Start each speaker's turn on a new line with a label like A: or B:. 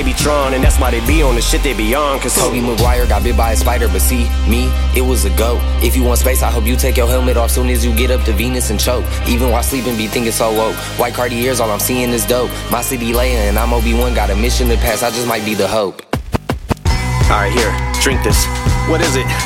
A: they be Tron, and that's why they be on the shit they be on. Cause
B: Tobey Maguire got bit by a spider, but see, me, it was a go. If you want space, I hope you take your helmet off soon as you get up to Venus and choke. Even while sleeping, be thinking so woke. White Cartiers, all I'm seeing is dope. My city Leia and I'm Obi-Wan, got a mission to pass, I just might be the hope.
A: Alright, here, drink this. What is it?